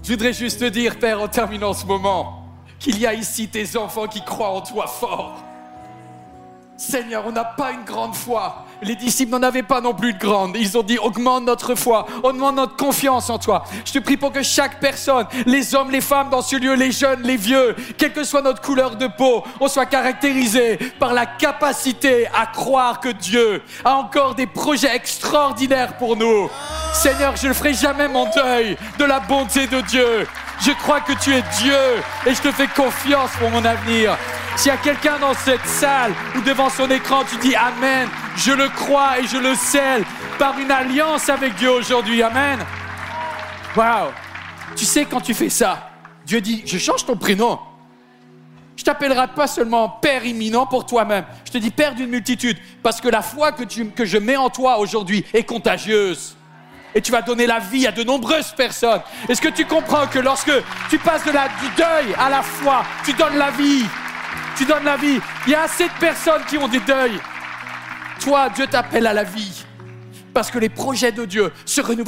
Je voudrais juste te dire, Père, en terminant ce moment, qu'il y a ici tes enfants qui croient en toi fort. Seigneur, on n'a pas une grande foi. Les disciples n'en avaient pas non plus de grande. Ils ont dit, augmente notre foi, augmente notre confiance en toi. Je te prie pour que chaque personne, les hommes, les femmes dans ce lieu, les jeunes, les vieux, quelle que soit notre couleur de peau, on soit caractérisé par la capacité à croire que Dieu a encore des projets extraordinaires pour nous. Seigneur, je ne ferai jamais mon deuil de la bonté de Dieu. Je crois que tu es Dieu et je te fais confiance pour mon avenir. S'il y a quelqu'un dans cette salle ou devant son écran, tu dis Amen, je le crois et je le scelle par une alliance avec Dieu aujourd'hui. Amen. Waouh. Tu sais, quand tu fais ça, Dieu dit, je change ton prénom. Je t'appellerai pas seulement Père imminent pour toi-même. Je te dis Père d'une multitude parce que la foi que je mets en toi aujourd'hui est contagieuse. Et tu vas donner la vie à de nombreuses personnes. Est-ce que tu comprends que lorsque tu passes du deuil à la foi, tu donnes la vie? Tu donnes la vie. Il y a assez de personnes qui ont des deuils. Toi, Dieu t'appelle à la vie. Parce que les projets de Dieu se renouvellent.